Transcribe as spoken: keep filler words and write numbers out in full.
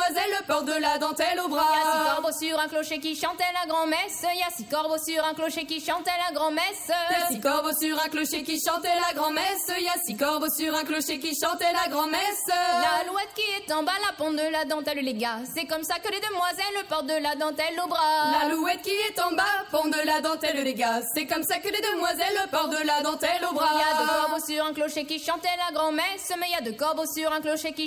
demoiselles portent de la dentelle au bras. Il y a six corbeaux sur un clocher qui chantaient la grand-messe. Il y a six corbeaux sur un clocher qui chantaient la grand-messe. Il y a six corbeaux sur un clocher qui chantaient la grand-messe. Il y a six corbeaux sur un clocher qui chantaient la grand-messe. L'alouette qui est en bas, la ponte de la dentelle, les gars. C'est comme ça que les demoiselles portent de la dentelle au bras. L'alouette qui est en bas, pond de la dentelle, les gars. C'est comme ça que les demoiselles portent de la dentelle au bras. Il y a deux corbeaux sur un clocher qui chantaient la grand-messe. Mais il y a deux corbeaux sur un clocher qui